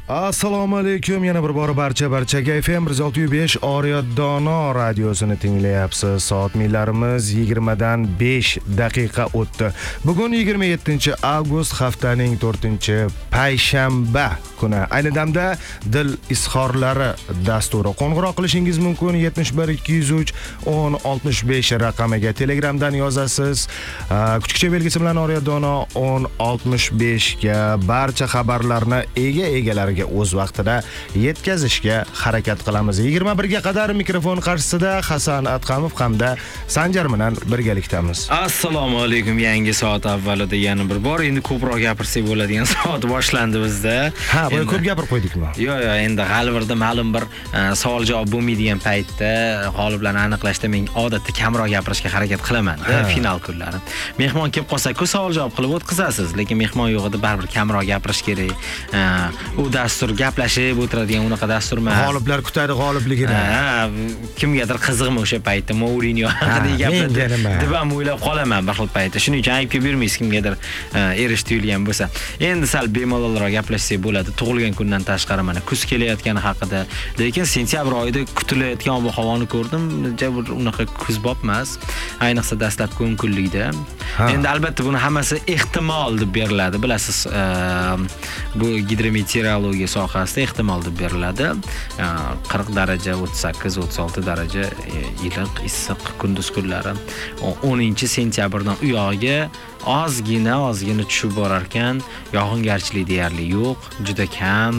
Assalomu alaykum. Yana bir bor barchaga FM 106.5 Oriya Dono radiosini tinglayapsiz. Soat millarimiz 20 dan 5 daqiqa o'tdi. Bugun 27-avgust haftaning 4-payshanba kuni. Ayni damda dil izhorlari dasturi. Qo'ng'iroq qilishingiz mumkin 71 203 1065 raqamiga. Telegramdan yozasiz. Kuchukcha belgisi bilan Oriya Dono 1065 ga barcha xabarlarni egalariga o'z vaqtida yetkazishga harakat qilamiz. 21 ga qadar mikrofon qarshisida Hasan Atqamov hamda Sanjar bilan birgalikdamiz. Assalomu alaykum. Yangi soat avvalida yana bir bor endi ko'proq gapirsak bo'ladigan soat boshlandi bizda. Ha, bu ko'p gapirib qo'ydikmi? Yo'q, endi g'alvirda ma'lum bir savol javob bo'lmaydigan paytda g'oliblarni aniqlashda men odatda kamroq gapirishga harakat qilaman-da final kunlari. Mehmon kelib qolsa-ku savol javob qilib o'tkazasiz, lekin mehmon yo'g'ida baribir kamroq gapirish kerak. U dastur gaplashib o'tiradigan unaqa dastur emas. G'oliblar kutadi g'olibligini. Kimgadir qiziqmi o'sha paytda Mourinho haqida gapirdi deb ham o'ylab qolaman bir xil paytda. Shuning uchun aybga bermaysiz kimgadir erish tuyulgan bo'lsa. Endi sal bemalolroq gaplashsak bo'ladi. Tug'ilgan kundan tashqari mana kuz kelayotgani haqida. Lekin sentyabr oyida kutilayotgan ob-havoni ko'rdim. Bir unaqa kuzbob emas. Ayniqsa dastlabki 10 kunlikda. Endi albatta buni hammasi ehtimol deb beriladi. Bilasiz, bu gidrometeorologiya sohasida ehtimol deb beriladi. 40 daraja, 38-36 daraja iliq, issiq kunduz kunlari. 10-sentyabrdan u yog'iga ozgina tushib borar ekan, yog'ingarchilik deyarli yo'q, juda kam,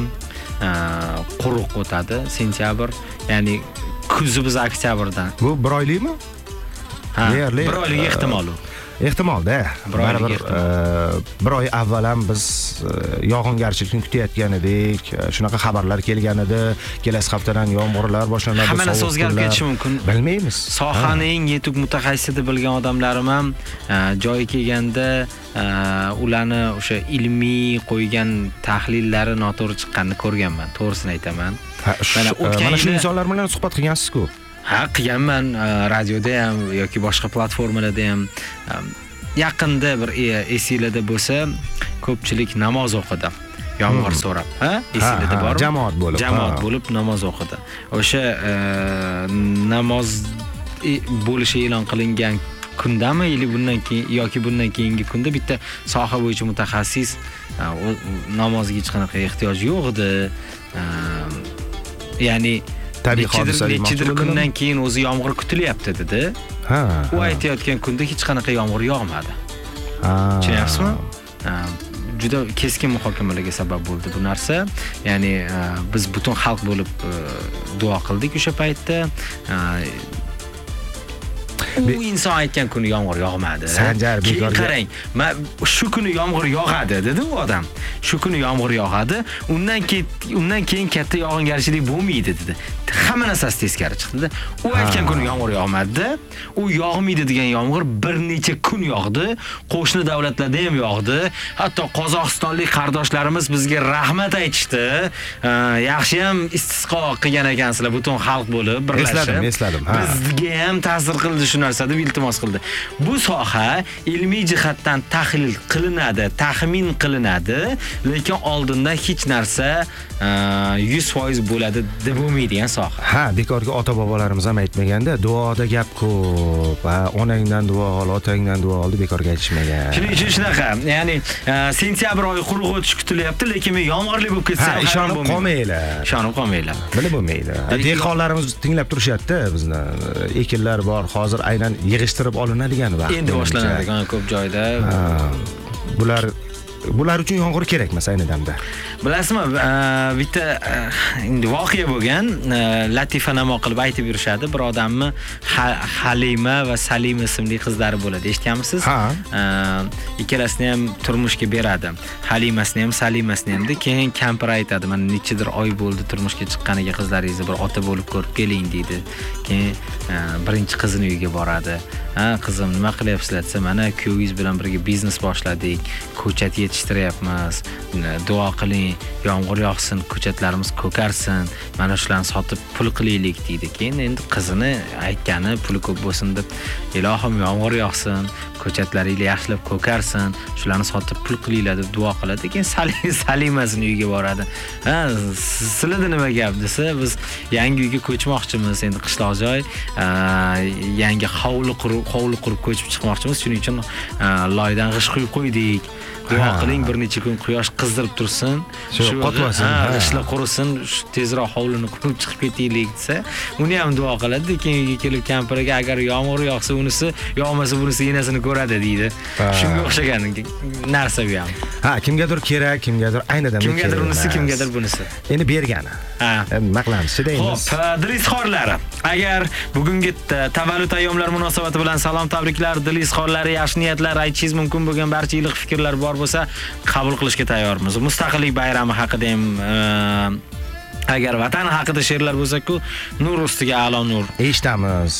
quruq o'tadi sentyabr. Ya'ni kuzi biz oktyabrdan. Bu bir oylikmi? Deyarli bir oylik ehtimol. Ehtimolda. Bir oy avval ham biz yog'ingarchilikni kutayotgan edik. Shunaqa xabarlar kelgan edi. Kelasi haftadan yomg'irlar boshlanadi. Hamma narsa o'zgarib ketishi mumkin. Bilmaymiz. Sohaning eng yetuk mutaxassisi deb bilgan odamlarim ham joyi kelganda ularni o'sha ilmiy qo'ygan tahlillari noto'g'ri chiqqanini ko'rganman. To'g'risini aytaman. Mana shu insonlar bilan suhbat qilgansiz-ku. Ha, qilganman, radioda ham yoki boshqa platformalarda ham. Yaqinda bir esingizda bo'lsa, ko'pchilik namoz o'qidi. Yomg'ir so'rab, esingizda bormi? Jamoat bo'lib namoz o'qidi. O'sha namoz bo'lishi e'lon qilingan kundami yoki bundan keyingi kunda bitta soha bo'yicha mutaxassis namozga hech qanaqa ehtiyoj yo'q edi. Ya'ni nechidir kundan keyin o'zi yomg'ir kutilyapti dedi. U aytayotgan kunda hech qanaqa yomg'ir yog'madi. Tushunyapsizmi? Juda keskin muhokamalarga sabab bo'ldi bu narsa. Ya'ni biz butun xalq bo'lib duo qildik o'sha paytda. U inson aytgan kuni yomg'ir yog'madi. Sanjar bekorga qarang. Shu kuni yomg'ir yog'adi dedi u odam. Shu kuni yomg'ir yog'adi, undan keyin katta yog'ingarchilik bo'lmaydi dedi. Hamma narsasi teskari chiqdi. U aytgan kuni yomg'ir yog'madi. U yog'maydi degan yomg'ir bir necha kun yog'di. Qo'shni davlatlarda ham yog'di. Hatto Qozog'istonlik qardoshlarimiz bizga rahmat aytishdi. Yaxshi ham istisqo qilgan ekansizlar butun xalq bo'lib birlashib. Esladim. Bizga ham ta'sir qildi shu narsa deb iltimos qildi. Bu soha ilmiy jihatdan tahlil qilinadi, taxmin qilinadi, lekin oldindan hech narsa 100% bo'ladi deb bo'lmaydigan soha. Bekorga ota-bobolarimiz ham aytmaganda, duoda gap ko'p. Onangdan duo ol, otangdan duo ol deb bekorga aytishmagan. Shuning uchun shunaqa, ya'ni sentyabr oyi quruq o'tish kutilyapti, lekin men yomg'irli bo'lib ketsa ham ishonib qolmanglar. Bilib bo'lmaydi. Dehqonlarimiz tinglab turishyapti bizni. Ekinlar bor, hozir aynan yig'ishtirib olinadigan vaqt. Endi boshlanadi ko'p joyda. Bular uchun yomg'ir kerak emas ayni damda. Bilasizmi, bitta endi voqea bo'lgan, latifa namo qilib aytib yurishadi. Bir odamni Halima va Salima ismli qizlari bo'ladi. Eshitganmisiz? Ikkalasini ham turmushga beradi. Halimasini ham, Salimasini ham. Keyin kampir aytadi, "Mana nechidir oy bo'ldi turmushga chiqqaniga qizlaringizni bir ota bo'lib ko'rib keling" deydi. Keyin birinchi qizining uyiga boradi. qizim, nima qilyapsizlar desa, mana kuyovingiz bilan birga biznes boshladik, ko'chat yetishtiryapmiz. Duo qiling, yomg'ir yog'sin, ko'chatlarimiz ko'karsin. Mana shularni sotib pul qilaylik deydi. Keyin endi qizini aytgani puli ko'p bo'lsin deb, ilohim yomg'ir yog'sin, ko'chatlaringiz yaxshilab ko'karsin, shularni sotib pul qilinglar deb duo qiladi. Keyin Salimasini uyiga boradi. Sizlarda nima gap desa, biz yangi uyga ko'chmoqchimiz, endi qishloq joy, yangi hovli qurib ko'chib chiqmoqchimiz. Shuning uchun loydan g'ish quyib qo'ydik. Duo qiling, bir necha kun quyosh qizdirib tursin, shu qotmasin, g'ishlar qurisin, tezroq hovlini qurib chiqib ketaylik desa, uni ham duo qiladi. Keyin uyga kelib kampiriga agar yomg'ir yog'sa unisi, yog'masa bunisi enasini ko'radi deydi. Shunga o'xshagan narsa bu ham. Kimgadir kerak, kimgadir aynidan kerak. Kimgadir unisi, kimgadir bunisi. Endi bergani. Nima qilamiz, deymiz. Xo'p, Dilizxorlar. Agar bugungi tavallud ayyomlari munosabati bilan salom, tabriklar, Dilizxorlari, yaxshi niyatlar aytishingiz mumkin bo'lgan barcha iliq fikrlar bor bo'lsa, qabul qilishga tayyormiz. Mustaqillik bayrami haqida ham agar vatan haqida she'rlar bo'lsa-ku, nur ustiga a'lo nur. Eshitamiz.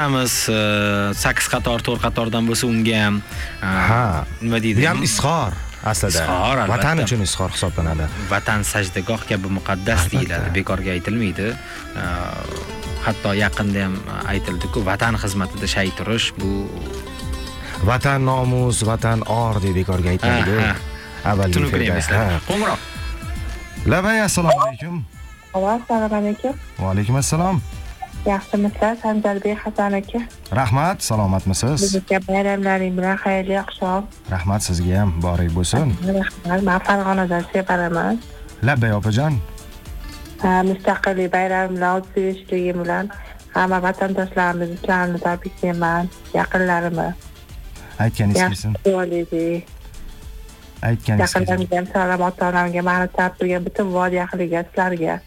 8 qator, 4 qatordan bo'lsa unga ham nima deydi? Bu ham izhor. Aslida vatan uchun izhor hisoblanadi. Vatan sajdagoh kabi muqaddas deyiladi, bekorga aytilmaydi. Hatto yaqinda ham aytildi-ku, vatan xizmatida shay turish bu vatan nomus, vatan or deb bekorga aytiladi. Avvalgi qo'ng'iroq. Labay, assalomu alaykum. Assalomu alaykum. Va alaykum assalom. Yaxshimisizlar, Sanjarbek Hasan aka? Rahmat, salomatmisiz? Sizga bayramlaring bilan xayrli oqshom. Rahmat, sizga ham borik bo'lsin. Rahmat, men Farg'onadan separaman. Labay opajon. Mustaqillik bayrami bilan 35-ligim bilan hamma vatandoshlarimiz bilan tabriklayman, yaqinlarimni. Aytganingiz kelsin. Aytganingiz kelsin. Yaqinlarimga ham salom, ota-onamga, meni tabriklagan butun vodiy ahliga, sizlarga.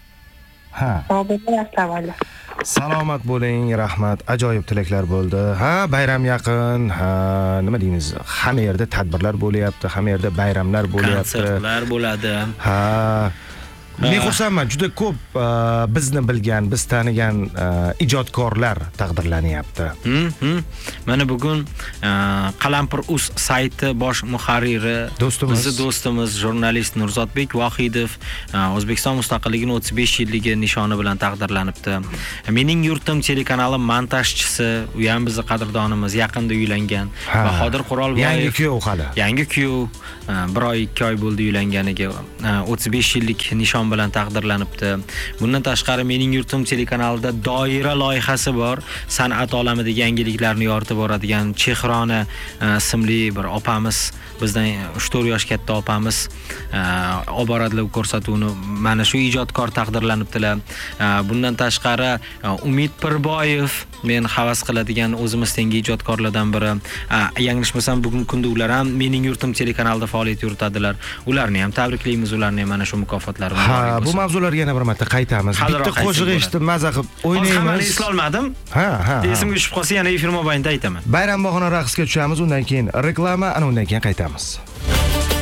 Salomat bo'ling, rahmat. Ajoyib tilaklar bo'ldi. Bayram yaqin. Nima deymiz? Hamma yerda tadbirlar bo'lyapti, hamma yerda bayramlar bo'lyapti. Konsertlar bo'ladi. Men xursandman, juda ko'p bizni bilgan, biz tanigan ijodkorlar taqdirlanyapti. Mana bugun Qalampir.uz sayti bosh muharriri, bizning do'stimiz, jurnalist Nurzodbek Vohidov O'zbekiston mustaqilligining 35 yilligi nishoni bilan taqdirlanibdi. Mening yurtim telekanali montajchisi, u ham bizning qadrdonimiz, yaqinda uylangan. Bahodir Qurolboyev. Yangi kuyov hali. Yangi kuyov, 1 oy 2 oy bo'ldi uylanganiga. 35 yillik nishon bilan taqdirlanibdi. Bundan tashqari Mening yurtim telekanalida Doira loyihasi bor. San'at olamidagi yangiliklarni yoritib boradigan Chehrona ismli bir opamiz, bizdan 3-4 yosh katta opamiz olib boradilar ko'rsatuvni. Mana shu ijodkor taqdirlanibdilar. Bundan tashqari Umid Pirboyev, men havas qiladigan o'zimiz tengi ijodkorlardan biri. Yanglishmasam bugungi kunda ular ham Mening yurtim telekanalida faoliyat yuritadilar. Ularni ham tabriklaymiz, ularni ham mana shu mukofotlar bilan. Bu mavzularga yana bir marta qaytamiz. Bitta qo'shiq eshitib maza qilib o'ynaymiz. Eslolmadim. Esimga tushib qolsa yana efir mobaynida aytaman. Bayram bahona raqsga tushamiz, undan keyin reklama, ana undan keyin qaytamiz.